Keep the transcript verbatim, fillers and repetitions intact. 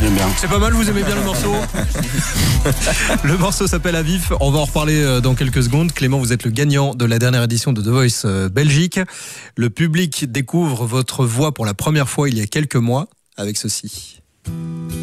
J'aime bien. C'est pas mal, vous aimez bien le morceau. Le morceau s'appelle À Vif. On va en reparler dans quelques secondes. Clément, vous êtes le gagnant de la dernière édition de The Voice Belgique. Le public découvre votre voix pour la première fois il y a quelques mois avec ceci.